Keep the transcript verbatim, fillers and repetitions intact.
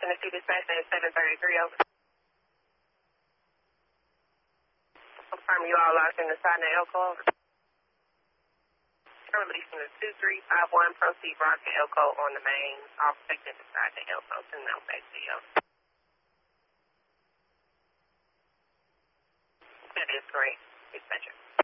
Tennessee dispatch at seven thirty-three over. Confirm you all locked in the side of Elko. Releasing the two three five one, proceed rock to Elko on the main, off protected inside the Elko, send them back to you. That is correct, dispatcher.